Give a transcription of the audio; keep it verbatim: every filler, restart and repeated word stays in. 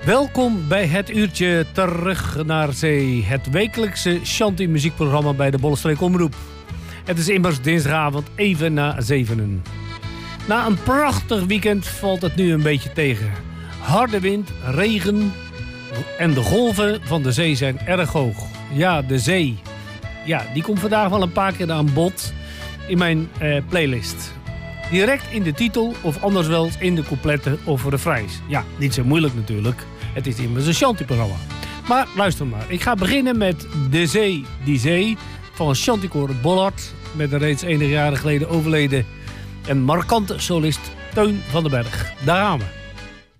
Welkom bij het uurtje Terug naar Zee. Het wekelijkse shanty muziekprogramma bij de Bollenstreek Omroep. Het is immers dinsdagavond even na zevenen. Na een prachtig weekend valt het nu een beetje tegen. Harde wind, regen en de golven van de zee zijn erg hoog. Ja, de zee. Ja, die komt vandaag wel een paar keer aan bod in mijn eh, playlist. Direct in de titel of anders wel in de coupletten of refreins. Ja, niet zo moeilijk natuurlijk. Het is immers een shantyprogramma. Maar luister maar. Ik ga beginnen met De Zee, Die Zee van Chanticoor Bollard. Met de reeds enige jaren geleden overleden en markante solist Teun van den Berg. Daar gaan we.